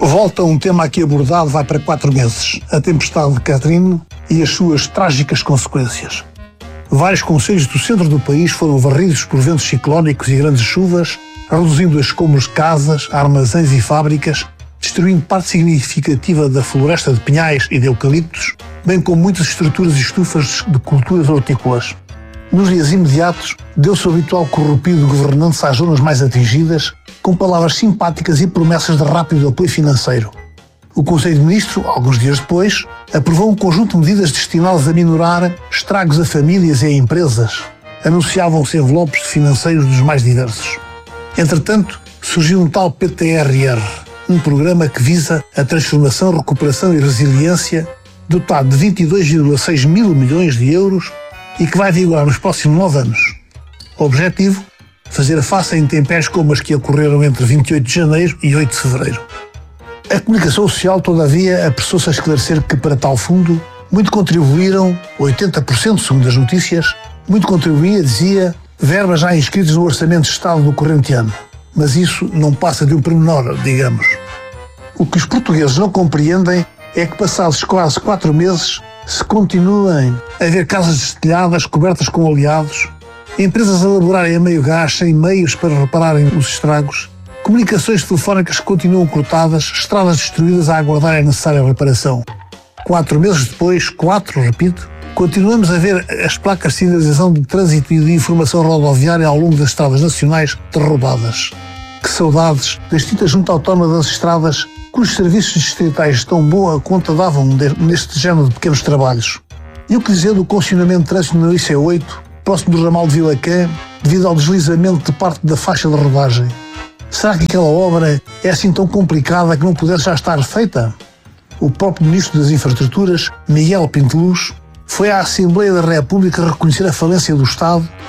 Volta um tema aqui abordado vai para 4 meses, a tempestade de Katrina e as suas trágicas consequências. Vários concelhos do centro do país foram varridos por ventos ciclónicos e grandes chuvas, reduzindo escombros de casas, armazéns e fábricas, destruindo parte significativa da floresta de pinhais e de eucaliptos, bem como muitas estruturas e estufas de culturas hortícolas. Nos dias imediatos, deu-se o habitual corrupio de governantes às zonas mais atingidas, com palavras simpáticas e promessas de rápido apoio financeiro. O Conselho de Ministros, alguns dias depois, aprovou um conjunto de medidas destinadas a minorar estragos a famílias e a empresas. Anunciavam-se envelopes financeiros dos mais diversos. Entretanto, surgiu um tal PTRR, um programa que visa a transformação, recuperação e resiliência, dotado de 22,6 mil milhões de euros e que vai vigorar nos próximos 9 anos. O objetivo? Fazer face a intempéries como as que ocorreram entre 28 de janeiro e 8 de fevereiro. A comunicação social, todavia, apressou-se a esclarecer que, para tal fundo, muito contribuíram, 80% segundo as notícias, muito contribuía, dizia, verbas já inscritas no Orçamento de Estado do corrente ano. Mas isso não passa de um pormenor, digamos. O que os portugueses não compreendem é que, passados quase 4 meses, se continuem a ver casas destelhadas, cobertas com oleados, empresas a laborarem a meio gás, sem meios para repararem os estragos, comunicações telefónicas que continuam cortadas, estradas destruídas a aguardar a necessária reparação. 4 meses depois, continuamos a ver as placas de sinalização de trânsito e de informação rodoviária ao longo das estradas nacionais derrubadas. Que saudades da extinta Junta Autónoma das Estradas, cujos serviços distritais de tão boa conta davam neste género de pequenos trabalhos. E o que dizer do congestionamento de trânsito no IC8, próximo do ramal de Vilacã, devido ao deslizamento de parte da faixa de rodagem? Será que aquela obra é assim tão complicada que não pudesse já estar feita? O próprio Ministro das Infraestruturas, Miguel Pinteluz, foi à Assembleia da República reconhecer a falência do Estado